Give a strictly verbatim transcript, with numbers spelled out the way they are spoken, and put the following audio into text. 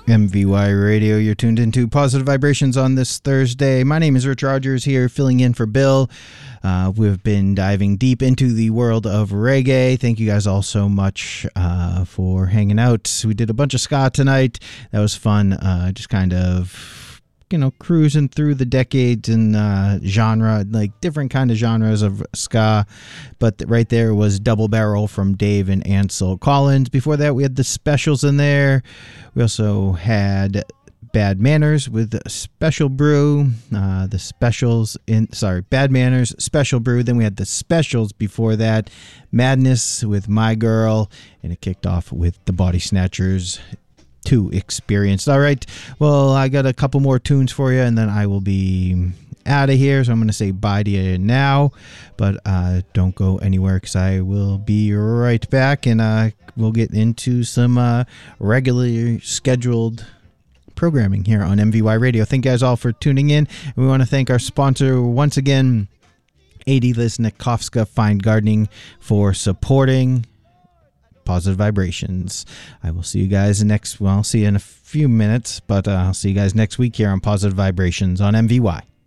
M V Y Radio, you're tuned into Positive Vibrations on this Thursday. My name is Rich Rogers here, filling in for Bill. Uh, we've been diving deep into the world of reggae. Thank you guys all so much uh, for hanging out. We did a bunch of ska tonight. That was fun. Uh, just kind of, you know, cruising through the decades and uh, genre, like different kind of genres of ska. But right there was Double Barrel from Dave and Ansel Collins. Before that, we had the Specials in there. We also had Bad Manners with Special Brew. Uh, the Specials in, sorry, Bad Manners, Special Brew. Then we had the Specials before that. Madness with My Girl. And it kicked off with the Body Snatchers two Experienced. All right. Well, I got a couple more tunes for you, and then I will be out of here. So I'm going to say bye to you now. But uh, don't go anywhere because I will be right back, and uh, we'll get into some uh, regularly scheduled programming here on M V Y Radio. Thank you guys all for tuning in. And we want to thank our sponsor once again, Adi Lisnikovska Fine Gardening, for supporting Positive Vibrations. I will see you guys next, well, I'll see you in a few minutes, but uh, I'll see you guys next week here on Positive Vibrations on M V Y.